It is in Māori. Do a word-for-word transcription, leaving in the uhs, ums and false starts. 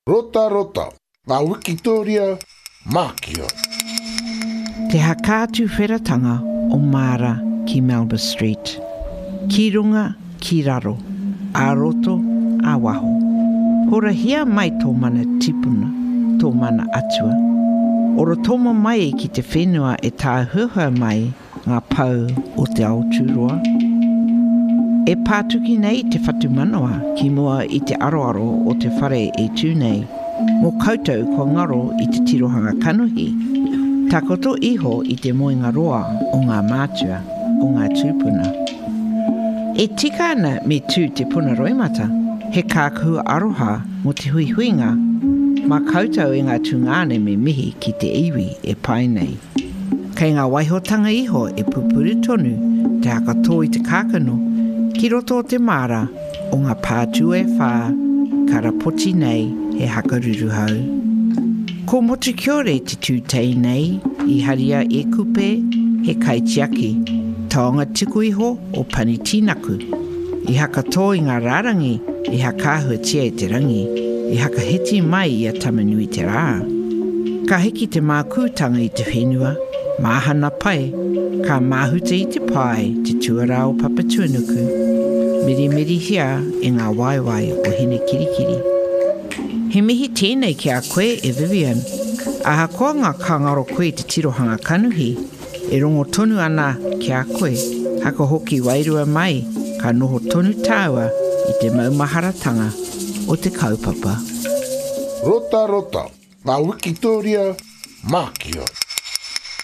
Rota rota, ngā Wikitoria Mākia. Te hakātu wheratanga o Mara ki Melba Street. Ki runga, ki raro, a roto, a waho. Hora hia mai tō mana tipuna, tō mana atua. Ora tōma mai ki te whenua e tā huhua mai ngā pau o te ao tūroa. E pātuki nei te whatu manawa ki mua i te aroaro o te whare e tūnei. Mō koutou ko ngaro i te tirohanga kanuhi. Takoto iho i te moenga roa o ngā mātua, o ngā tūpuna. E tika ana me tū te puna roimata, he kākua aroha mo te huihuinga, ma koutou e ngā tūngane me mihi ki te iwi e pai nei. Kei ngā waihotanga iho e pupuru tonu, te hakato i te kākano, ki roto o te mara o ngā pātue whā, karapoti nei he hakaruru hau. Ko motu kiore te tūtei nei, i haria e kupe, he kaitiaki, taonga tiku iho o pani tinaku. I hakato i ngā rārangi, i hakahua tia e te rangi, i hakaheti mai i a tamanui te rā. Ka hiki te mākūtanga i te whenua, māhana pai, ka māhuta i te pai, te tuara o Papatuanuku. Miri miri hia e ngā waiwai o hine kirikiri. He mihi tēnei ki a koe e Vivian. Aha koa ngā kangaro koe te tirohanga kanuhi, e rongo tonu ana ki a koe, haka hoki wairua mai, ka noho tonu tāua i te maumaharatanga o te kaupapa. Rota rota, ngā Wikitoria Mākia.